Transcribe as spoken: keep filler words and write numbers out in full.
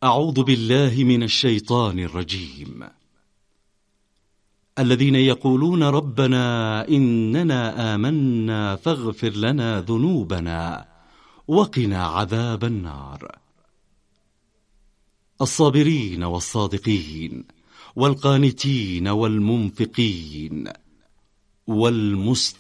أعوذ بالله من الشيطان الرجيم. الذين يقولون ربنا إننا آمنا فاغفر لنا ذنوبنا وقنا عذاب النار. الصابرين والصادقين والقانتين والمنفقين والمستقيمين